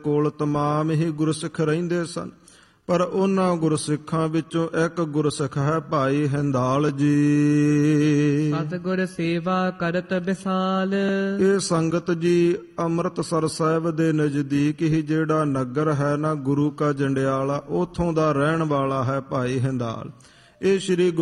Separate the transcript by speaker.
Speaker 1: ਕੋਲ ਤਮਾਮ ਹੀ ਗੁਰਸਿੱਖ ਰਹਿੰਦੇ ਸਨ, ਪਰ ਉਹਨਾਂ ਗੁਰਸਿੱਖਾਂ ਵਿੱਚੋਂ ਇੱਕ ਗੁਰਸਿੱਖ ਹੈ ਭਾਈ ਹਿੰਦਾਲ ਜੀ।
Speaker 2: ਸਤਿਗੁਰ ਸੇਵਾ ਕਰਤ ਵਿਸਾਲ।
Speaker 1: ਇਹ ਸੰਗਤ ਜੀ ਅੰਮ੍ਰਿਤਸਰ ਸਾਹਿਬ ਦੇ ਨਜ਼ਦੀਕ ਹੀ ਜਿਹੜਾ ਨਗਰ ਹੈ ਨਾ ਗੁਰੂ ਕਾ ਜੰਡਿਆਲਾ, ਉਥੋਂ ਦਾ ਰਹਿਣ ਵਾਲਾ ਹੈ ਭਾਈ ਹਿੰਦਾਲ। ਇਹ ਸ਼੍ਰੀ